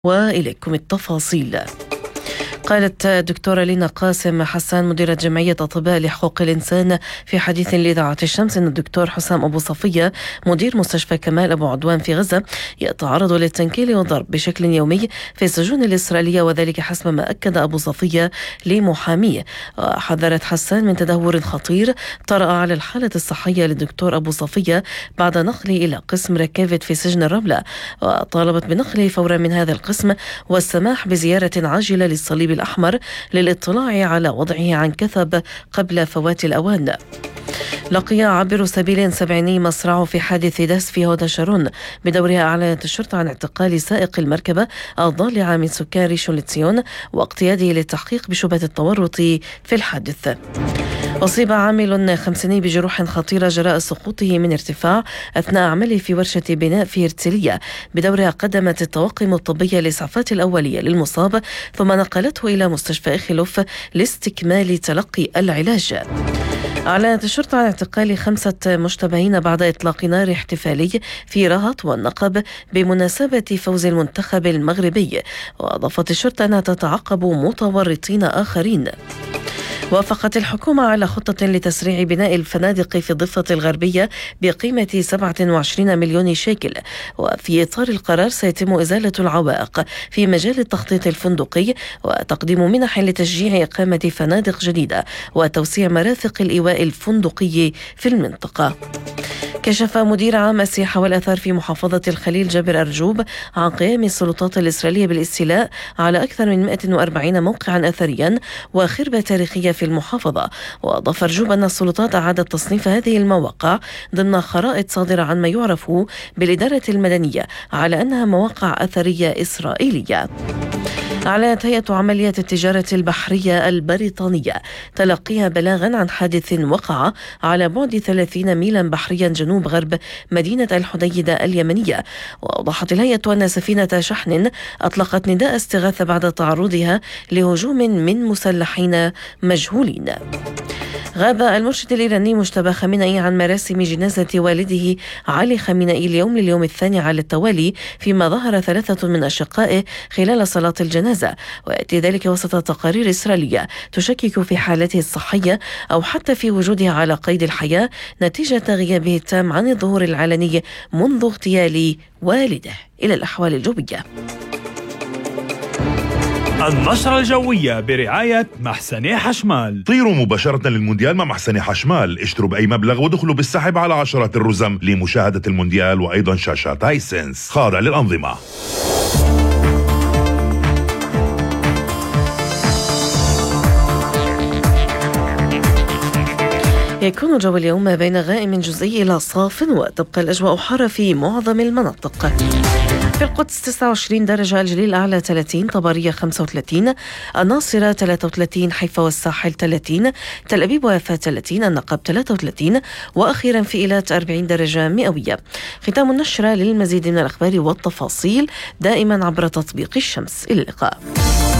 وإليكم التفاصيل. قالت الدكتورة لينا قاسم حسان مديرة جمعية أطباء لحقوق الإنسان في حديث لإذاعة الشمس أن الدكتور حسام أبو صفية مدير مستشفى كمال أبو عدوان في غزة يتعرض للتنكيل والضرب بشكل يومي في السجون الإسرائيلية، وذلك حسب ما أكد أبو صفية لمحاميه. حذرت حسان من تدهور خطير طرأ على الحالة الصحية للدكتور أبو صفية بعد نقله إلى قسم ركافت في سجن الرملة، وطالبت بنقله فورا من هذا القسم والسماح بزيارة عاجلة للصليب الأحمر للاطلاع على وضعه عن كثب قبل فوات الأوان. لقي عابر سبيل سبعيني مصرعه في حادث داس في هودا شارون. بدورها أعلنت الشرطة عن اعتقال سائق المركبة الضالعة من سكان ريشون لتسيون واقتياده للتحقيق بشبهة التورط في الحادث. أصيب عامل 50 بجروح خطيرة جراء سقوطه من ارتفاع أثناء عمله في ورشة بناء في هرتسلية. بدورها قدمت الطواقم الطبية الإسعافات الأولية للمصاب ثم نقلته إلى مستشفى إخلوف لاستكمال تلقي العلاج. أعلنت الشرطة عن اعتقال 5 مشتبهين بعد إطلاق نار احتفالي في رهط والنقب بمناسبة فوز المنتخب المغربي، وأضافت الشرطة أنها تتعقب متورطين آخرين. وافقت الحكومة على خطة لتسريع بناء الفنادق في الضفة الغربية بقيمة 27 مليون شيكل، وفي إطار القرار سيتم إزالة العوائق في مجال التخطيط الفندقي وتقديم منح لتشجيع إقامة فنادق جديدة وتوسيع مرافق الإيواء الفندقي في المنطقة. كشف مدير عام السياحة والأثار في محافظة الخليل جابر أرجوب عن قيام السلطات الإسرائيلية بالاستيلاء على أكثر من 140 موقعا أثريا وخربة تاريخية في المحافظة. وأضاف أرجوب أن السلطات أعادت تصنيف هذه المواقع ضمن خرائط صادرة عن ما يعرف بالإدارة المدنية على أنها مواقع أثرية إسرائيلية. أعلنت هيئة عمليات التجارة البحرية البريطانية تلقيها بلاغا عن حادث وقع على بعد 30 ميلا بحريا جنوب غرب مدينة الحديدة اليمنية. وأوضحت الهيئة أن سفينة شحن أطلقت نداء استغاثة بعد تعرضها لهجوم من مسلحين مجهولين. غاب المرشد الإيراني مجتبى خامنئي عن مراسم جنازة والده علي خامنئي لليوم الثاني على التوالي، فيما ظهر 3 من أشقائه خلال صلاة الجنازة، ويأتي ذلك وسط تقارير إسرائيلية تشكك في حالته الصحية أو حتى في وجوده على قيد الحياة نتيجة غيابه التام عن الظهور العلني منذ اغتيال والده. إلى الأحوال الجوية. النشرة الجوية برعاية محسني حشمال. طيروا مباشرة للمونديال مع محسني حشمال، اشتروا بأي مبلغ ودخلوا بالسحب على عشرات الرزم لمشاهدة المونديال وأيضا شاشات هايسنس خاضع للأنظمة. يكون جو اليوم بين غائم جزئي إلى صاف، وتبقى الأجواء حارة في معظم المناطق. في القدس 29 درجة، الجليل الأعلى 30، طبرية 35، الناصرة 33، حيفا والساحل 30، تل أبيب ويافا 30، النقب 33، وأخيرا في إيلات 40 درجة مئوية. ختام النشرة. للمزيد من الأخبار والتفاصيل دائما عبر تطبيق الشمس. إلى اللقاء.